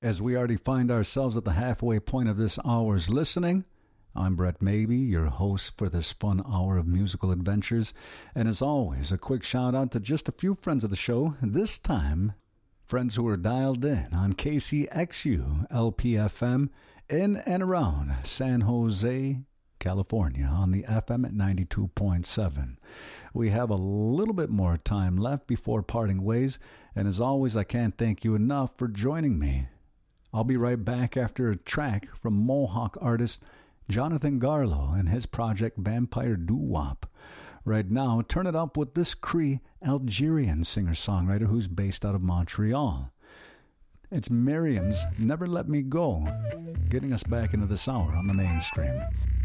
As we already find ourselves at the halfway point of this hour's listening, I'm Brett Mabey, your host for this fun hour of musical adventures. And as always, a quick shout out to just a few friends of the show. This time, friends who are dialed in on KCXU LPFM in and around San Jose, California on the FM at 92.7. We have a little bit more time left before parting ways. And as always, I can't thank you enough for joining me. I'll be right back after a track from Mohawk artist Jonathan Garlow and his project Vampire Doo-Wop. Right now, turn it up with this Cree Algerian singer-songwriter who's based out of Montreal. It's Miriam's Never Let Me Go, getting us back into this hour on the mainstream.